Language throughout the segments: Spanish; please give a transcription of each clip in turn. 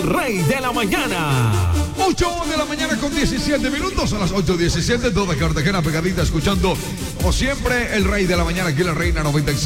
rey de la mañana. 8 de la mañana con 17 minutos, a las 8:17, toda Cartagena pegadita, escuchando, como siempre, el rey de la mañana, aquí en la Reina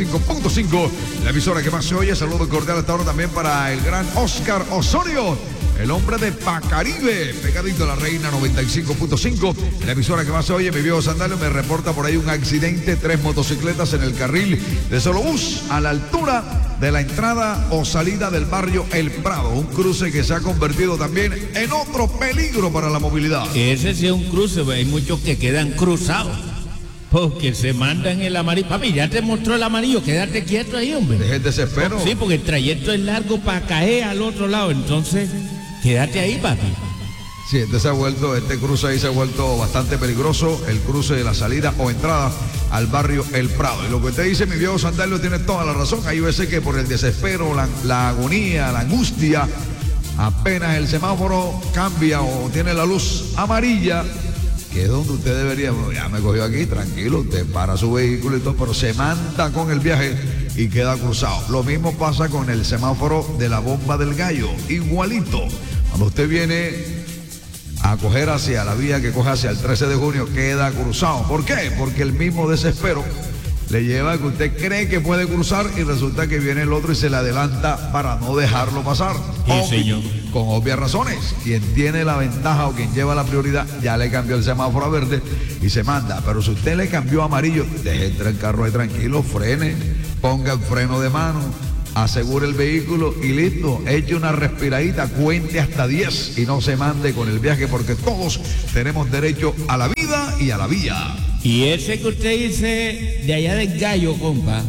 95.5, la emisora que más se oye. Saludo cordial hasta ahora también para el gran Oscar Osorio, el hombre de Pacaribe, pegadito a la Reina 95.5, la emisora que más se oye. Mi viejo Sandalio me reporta por ahí un accidente, 3 motocicletas en el carril de Solobús, a la altura de la entrada o salida del barrio El Prado, un cruce que se ha convertido también en otro peligro para la movilidad. Ese sí es un cruce, hay muchos que quedan cruzados, porque se mandan el amarillo. Papi, ya te mostró el amarillo, quédate quieto ahí, hombre. Deje el desespero. Sí, porque el trayecto es largo para caer al otro lado, entonces quédate ahí, papi. Sí, este cruce ahí se ha vuelto bastante peligroso, el cruce de la salida o entrada al barrio El Prado. Y lo que usted dice, mi viejo Sandalio, tiene toda la razón. Hay veces que por el desespero, la agonía, la angustia, apenas el semáforo cambia o tiene la luz amarilla, que es donde usted debería, bueno, ya me cogió aquí, tranquilo, usted para su vehículo y todo, pero se manda con el viaje y queda cruzado. Lo mismo pasa con el semáforo de la Bomba del Gallo, igualito. Cuando usted viene a coger hacia la vía que coge hacia el 13 de junio, queda cruzado. ¿Por qué? Porque el mismo desespero le lleva a que usted cree que puede cruzar y resulta que viene el otro y se le adelanta para no dejarlo pasar. Sí, señor. Con obvias razones. Quien tiene la ventaja o quien lleva la prioridad ya le cambió el semáforo a verde y se manda. Pero si usted le cambió a amarillo, deje entrar el carro ahí tranquilo, frene, ponga el freno de mano, asegure el vehículo y listo, eche una respiradita, cuente hasta 10 y no se mande con el viaje, porque todos tenemos derecho a la vida y a la vía. Y ese que usted dice de allá del Gallo, compa,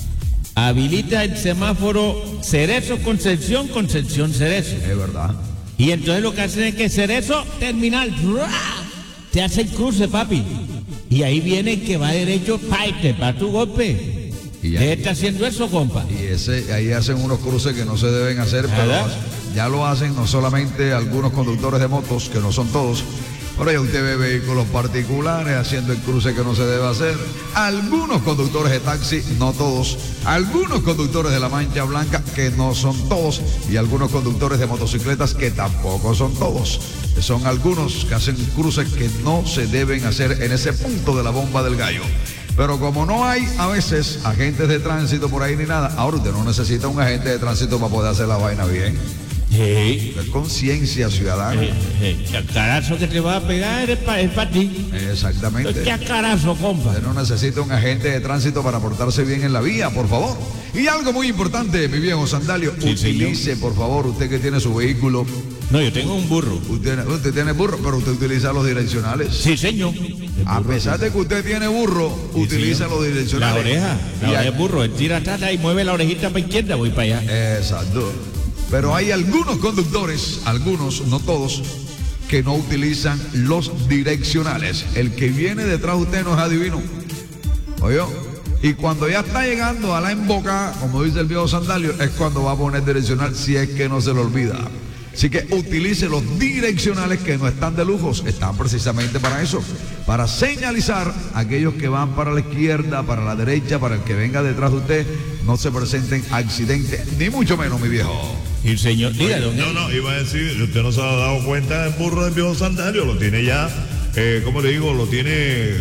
habilita el semáforo Cerezo, Concepción, Concepción, Cerezo. Es verdad. Y entonces lo que hacen es que Cerezo, terminal, te hace el cruce, papi. Y ahí viene el que va derecho, para tu golpe. ¿Qué está haciendo eso, compa? Y ahí hacen unos cruces que no se deben hacer, pero ya lo hacen no solamente algunos conductores de motos, que no son todos, pero ya usted ve vehículos particulares haciendo el cruce que no se debe hacer, algunos conductores de taxi, no todos, algunos conductores de la Mancha Blanca, que no son todos, y algunos conductores de motocicletas, que tampoco son todos. Son algunos que hacen cruces que no se deben hacer en ese punto de la Bomba del Gallo. Pero como no hay a veces agentes de tránsito por ahí ni nada, ahora usted no necesita un agente de tránsito para poder hacer la vaina bien. Sí. Es conciencia ciudadana. El chacarazo que te va a pegar es para ti. Exactamente. El chacarazo, compa. Usted no necesita un agente de tránsito para portarse bien en la vía, por favor. Y algo muy importante, mi viejo Sandalio, sí, utilice, señor, por favor, usted que tiene su vehículo. No, yo tengo un burro. Usted tiene burro, pero usted utiliza los direccionales. Sí, señor. A pesar de que usted tiene burro, sí, utiliza los direccionales. La oreja es burro. Él tira atrás y mueve la orejita para izquierda, voy para allá. Exacto. Pero hay algunos conductores, algunos, no todos, que no utilizan los direccionales. El que viene detrás de usted no es adivino. ¿Oyó? Y cuando ya está llegando a la embocada, como dice el viejo Sandalio, es cuando va a poner direccional, si es que no se lo olvida. Así que utilice los direccionales, que no están de lujos, están precisamente para eso, para señalizar a aquellos que van para la izquierda, para la derecha, para el que venga detrás de usted, no se presenten accidentes, ni mucho menos, mi viejo. Y el señor, dígalo. No, iba a decir, usted no se ha dado cuenta del burro del viejo Sandalio, lo tiene ya, ¿cómo le digo? Lo tiene,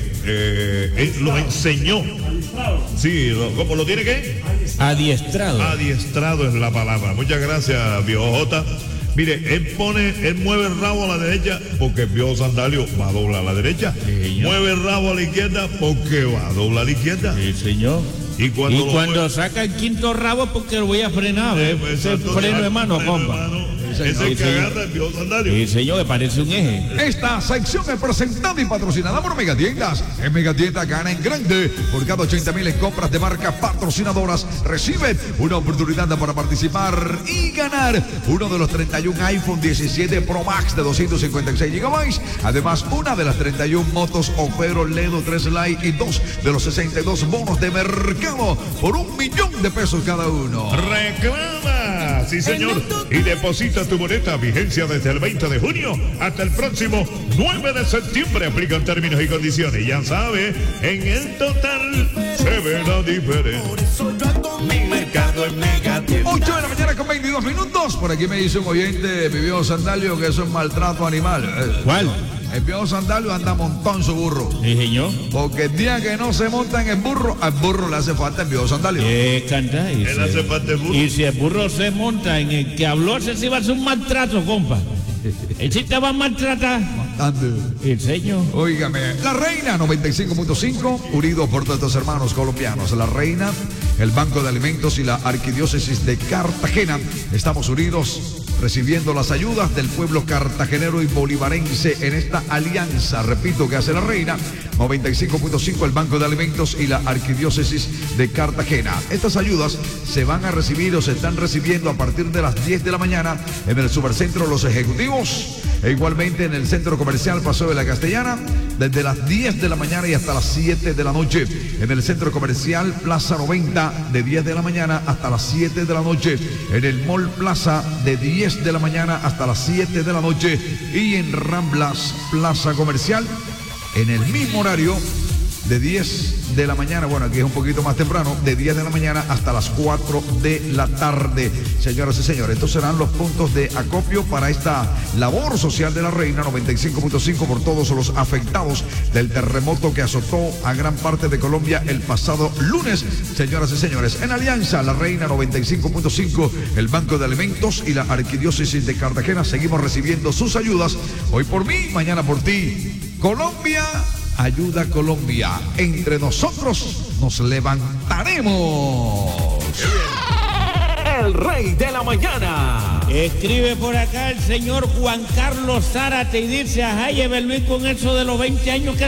lo enseñó. Sí, ¿cómo lo tiene qué? Adiestrado. Adiestrado es la palabra. Muchas gracias, viejo Jota. Mire, él mueve el rabo a la derecha porque el viejo Sandalio va a doblar a la derecha. Mueve el rabo a la izquierda porque va a doblar a la izquierda. Sí, señor. Y cuando saca el quinto rabo porque lo voy a frenar. Ese freno de mano, compa. Ese que agarra el viejo Sandalio. Sí, señor, que parece un eje. Esta sección es presentada y patrocinada por Megatiendas. En Megatiendas gana en grande. Por cada 80,000 en compras de marcas patrocinadoras, recibe una oportunidad para participar y ganar uno de los 31 iPhone 17 Pro Max de 256 GB. Además, una de las 31 motos Opero Ledo 3 Lite y 2 de los 62 bonos de mercado por $1,000,000 cada uno. ¡Reclama! Sí, señor. Y deposita tu boleta, vigencia desde el 20 de junio hasta el próximo 9 de septiembre. Aplican términos y condiciones. Ya sabe, en el total se ve la diferencia. Por eso yo hago mi mercado. pegado en mega tienda. 8 de la mañana con 22 minutos. Por aquí me dice un oyente, mi viejo Sandalio, que eso es maltrato animal. ¿Cuál? El viejo Sandalio anda montón su burro. Sí, señor. Porque el día que no se monta en el burro, al burro le hace falta el viejo Sandalio. Canta. Él hace parte del burro. Y si el burro se monta en el que habló, ese sí va a ser un maltrato, compa. Él sí te va a maltratar. Ande. El señor. Óigame, La Reina 95.5, unidos por nuestros hermanos colombianos. La Reina, el Banco de Alimentos y la Arquidiócesis de Cartagena. Estamos unidos recibiendo las ayudas del pueblo cartagenero y bolivarense en esta alianza, repito, que hace La Reina. 95.5, el Banco de Alimentos y la Arquidiócesis de Cartagena. Estas ayudas se van a recibir o se están recibiendo a partir de las 10 de la mañana en el Supercentro Los Ejecutivos e igualmente en el Centro Comercial Paseo de la Castellana desde las 10 de la mañana y hasta las 7 de la noche. En el Centro Comercial Plaza 90 de 10 de la mañana hasta las 7 de la noche. En el Mall Plaza de 10 de la mañana hasta las 7 de la noche. Y en Ramblas Plaza Comercial en el mismo horario de 10 de la mañana, bueno, aquí es un poquito más temprano, de 10 de la mañana hasta las 4 de la tarde. Señoras y señores, estos serán los puntos de acopio para esta labor social de La Reina. 95.5 por todos los afectados del terremoto que azotó a gran parte de Colombia el pasado lunes. Señoras y señores, en alianza La Reina 95.5, el Banco de Alimentos y la Arquidiócesis de Cartagena, seguimos recibiendo sus ayudas. Hoy por mí, mañana por ti. Colombia ayuda a Colombia. Entre nosotros nos levantaremos. El rey de la mañana. Escribe por acá el señor Juan Carlos Zárate y dice, ajá, Ever Luis, con eso de los 20 años que